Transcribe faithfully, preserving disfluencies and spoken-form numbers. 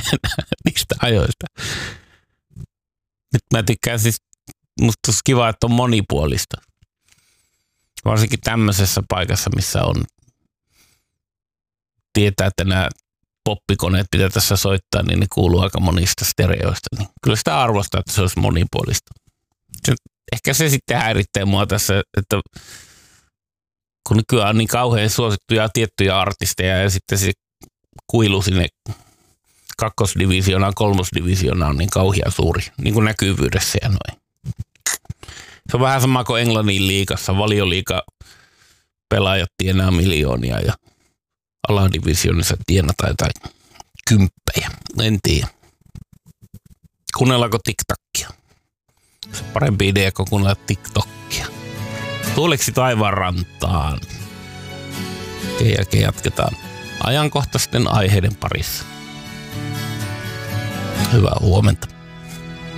niistä ajoista. Nyt mä tykkään siis, musta olisi kiva, että on monipuolista. Varsinkin tämmöisessä paikassa, missä on tietää, että nämä poppikoneet, mitä tässä soittaa, niin ne kuuluu aika monista stereoista. Niin kyllä sitä arvostaa, että se olisi monipuolista. Se, ehkä se sitten häiritsee mua tässä, että kun nykyään on niin kauhean suosittuja tiettyjä artisteja ja sitten se kuilu sinne kakkosdivisioonaan, kolmosdivisioonaan on niin kauhean suuri, niin kuin näkyvyydessä ja noin. Se on vähän sama kuin Englannin liigassa. Valioliiga pelaajat tienaa miljoonia ja aladivisioonissa tienataan jotain kymppejä. En tiedä. Kuunnellaanko TikTokia? Se on parempi idea kuin kuunnella TikTokia. Tuoleksi taivaan rantaan. Sen jälkeen jatketaan ajankohtaisten aiheiden parissa. Hyvää huomenta.